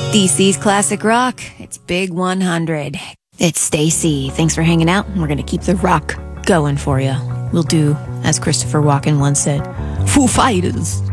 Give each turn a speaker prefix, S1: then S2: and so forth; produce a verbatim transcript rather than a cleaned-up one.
S1: D C's Classic Rock. It's Big one hundred. It's Stacy. Thanks for hanging out. We're going to keep the rock going for you. We'll do, as Christopher Walken once said, Foo Fighters.